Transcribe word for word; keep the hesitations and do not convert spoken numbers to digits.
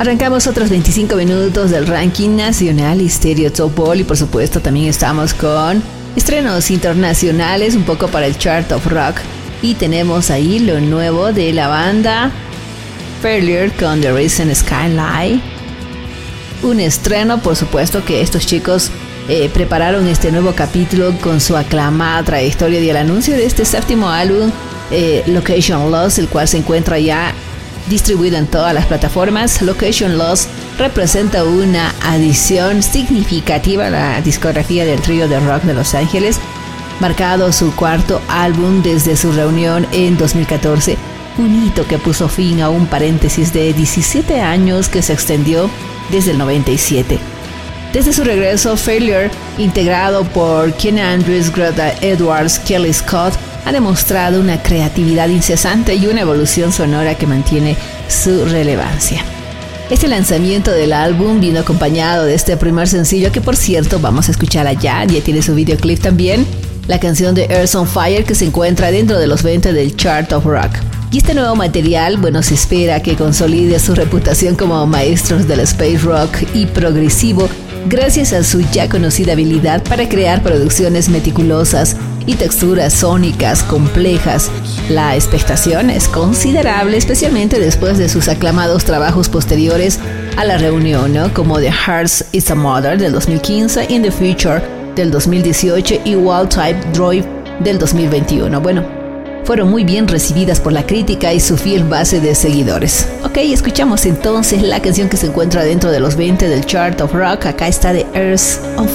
Arrancamos otros veinticinco minutos del ranking nacional Stereo Top Ball y por supuesto también estamos con estrenos internacionales un poco para el Chart of Rock y tenemos ahí lo nuevo de la banda Failure con The Recent Skyline. Un estreno, por supuesto que estos chicos eh, prepararon este nuevo capítulo con su aclamada trayectoria y el anuncio de este séptimo álbum eh, Location Lost, el cual se encuentra ya distribuido en todas las plataformas. Location Lost representa una adición significativa a la discografía del trío de rock de Los Ángeles, marcado su cuarto álbum desde su reunión en dos mil catorce, un hito que puso fin a un paréntesis de diecisiete años que se extendió desde el noventa y siete. Desde su regreso, Failure, integrado por Ken Andrews, Greta Edwards, Kelly Scott, ha demostrado una creatividad incesante y una evolución sonora que mantiene su relevancia. Este lanzamiento del álbum vino acompañado de este primer sencillo que, por cierto, vamos a escuchar allá, ya tiene su videoclip también, la canción de Earth on Fire, que se encuentra dentro de los veinte del Chart of Rock. Y este nuevo material, bueno, se espera que consolide su reputación como maestros del space rock y progresivo gracias a su ya conocida habilidad para crear producciones meticulosas y texturas sónicas complejas. La expectación es considerable, especialmente después de sus aclamados trabajos posteriores a la reunión, ¿no? Como The Heart is a Mother del dos mil quince, In the Future del dos mil dieciocho y Wild Type Drive del dos mil veintiuno. Bueno, fueron muy bien recibidas por la crítica y su fiel base de seguidores. Ok, escuchamos entonces la canción que se encuentra dentro de los veinte del Chart of Rock. Acá está The Earth on